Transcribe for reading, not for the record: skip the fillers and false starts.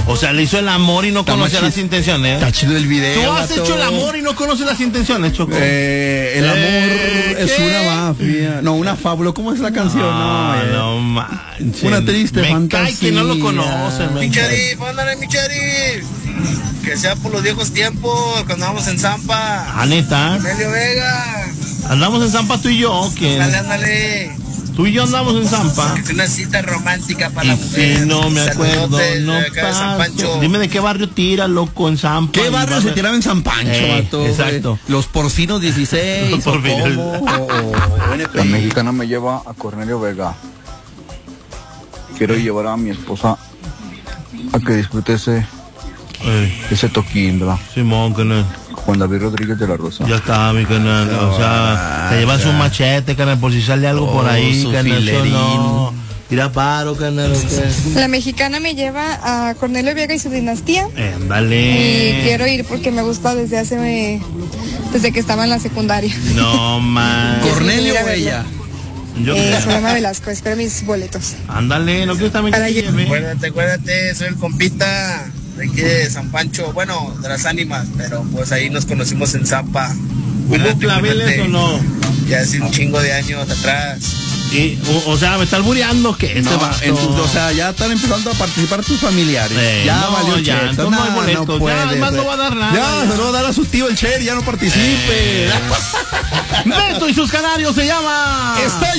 O sea, le hizo el amor y no conoce las intenciones. Está chido el video. Tú has hecho el amor y no conoces las intenciones, Choco. El amor es una mafia. No, una fábula. ¿Cómo es la canción? No manches. Una triste fantasía. Cae que no lo conocen. Mi Cherif, ándale, mi Cherif. Que sea por los viejos tiempos, cuando vamos en Zampa. Neta. Cornelio Vega. Andamos en Zampa tú y yo, ¿quién? Ándale. Tú y yo andamos en Zampa. Es una cita romántica para la Sí, mujer. no me acuerdo. No paso. Dime de qué barrio tira, loco, en Zampa. ¿Qué barrio se tiraba en San Pancho, vato? Exacto. Los Porcinos 16. Los Porcinos. La mexicana me lleva a Cornelio Vega. Quiero llevar a mi esposa a que disfrute ese toquín, ¿verdad? Simón, canal. Juan David Rodríguez de la Rosa. Ya está, mi canal. O sea, te llevas un machete, canal, por si sale algo por ahí, canal. No. Tira paro, canal. La mexicana me lleva a Cornelio Vega y su dinastía. Dale. Y quiero ir porque me gusta desde que estaba en la secundaria. No, man. ¿Cornelio o ella? Solema Velasco, espero mis boletos. Ándale, no quiero también que Acuérdate, soy el compita de aquí de San Pancho, bueno, de las ánimas, pero pues ahí nos conocimos en Zampa. ¿Hubo claveles o no? Ya hace un chingo de años atrás. Y, o sea, me está albureando que o sea, ya están empezando a participar tus familiares. Ya no, valió ya, Cher. entonces no hay boletos. Ya, además no va a dar nada. Ya, se lo va a dar a su tío el Cher, ya no participe. Beto y sus canarios se llama.